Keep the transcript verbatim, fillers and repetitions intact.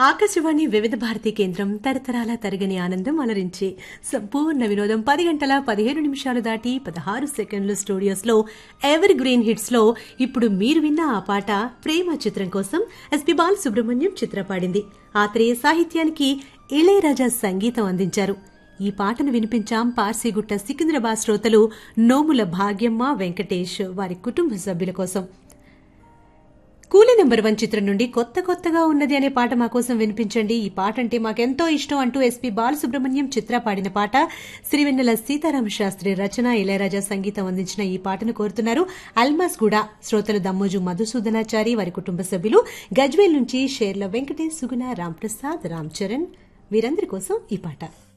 ఆకాశవాణి వివిధ భారతి కేంద్రం తరతరాల తరగని ఆనందం అలరించి సంపూర్ణ వినోదం పది గంటల పదిహేను నిమిషాలు దాటి పదహారు సెకండ్లు స్టూడియోస్ లో ఎవర్ గ్రీన్ హిట్స్ లో ఇప్పుడు మీరు విన్న ఆ పాట ప్రేమ చిత్రం కోసం ఎస్పి బాలసుబ్రహ్మణ్యం చిత్ర పాడింది. ఆత్రేయ సాహిత్యానికి ఇళయరాజా సంగీతం అందించారు. ఈ పాటను వినిపించాం పార్సీగుట్ట సికింద్రాబాద్ శ్రోతలు నోముల భాగ్యమ్మ వెంకటేష్ వారి కుటుంబ సభ్యుల కోసం. కూలీ నెంబర్ వన్ చిత్రం నుండి కొత్త కొత్తగా ఉన్నది అనే పాట మా కోసం వినిపించండి, ఈ పాట అంటే మాకెంతో ఇష్టం అంటూ ఎస్పి బాలసుబ్రహ్మణ్యం చిత్ర పాడిన పాట. సిరివెన్నెల సీతారామ శాస్త్రి రచన, ఇళయరాజా సంగీతం అందించిన ఈ పాటను కోరుతున్నారు అల్మాస్ గూడ శ్రోతలు దమ్మోజు మధుసూదనాచారి వారి కుటుంబ సభ్యులు. గజ్వేల్ నుంచి షేర్ల వెంకటేష్, సుగుణ, రాంప్రసాద్, రామ్ చరణ్ వీరందరి కోసం ఈ పాట.